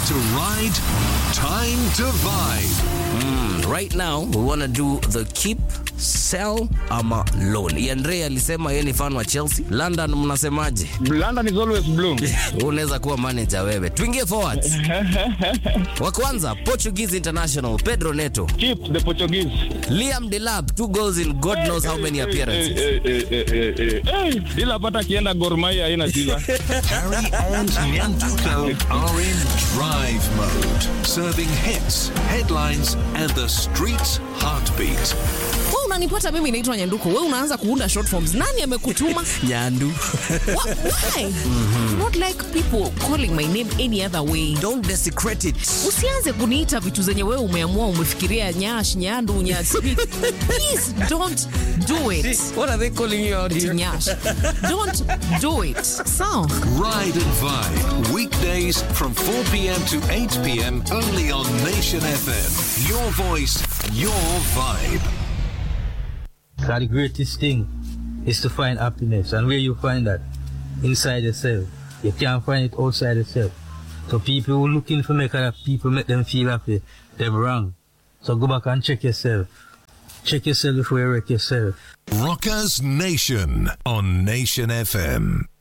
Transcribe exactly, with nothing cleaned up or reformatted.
to ride, time to vibe. Mm, right now, we want to do the keep, sell, ama loan. Yandre alisema yeye ni fan wa Chelsea. London mnasemaje? London is always blue. Unaweza kuwa manager wewe. Tuingie forwards. Wa kwanza, Portuguese international Pedro Neto. Keep the Portuguese. Liam Delap, two goals in God knows how many appearances. Eh eh eh eh eh. Ila pata kienda Gor Mahia haina shida. Harry and Nyanduko are in drive mode, serving hits, headlines, and the street's heartbeat. Wewe unanipata mimi naitwa Nyanduko. Wewe unaanza kuunda short forms. Nani amekutuma? Nyandu. Why? Mm-hmm. Not like people calling my name any other way. Don't desecrate it. Usianze kuniita vitu zenye wewe umeamua umefikiria Nyash, Nyandu, Nyasi. Please don't do it. What are they calling you out here? Nyash. Don't do it. So, Ride and Vibe, weekdays from four p.m. to eight p.m. only on Nation F M. Your voice, your vibe. So the greatest thing is to find happiness. And where you find that? Inside yourself. You can't find it outside yourself. So people who are looking for make other people make them feel happy, they're wrong. So go back and check yourself. Check yourself before you wreck yourself. Rockers Nation on Nation F M.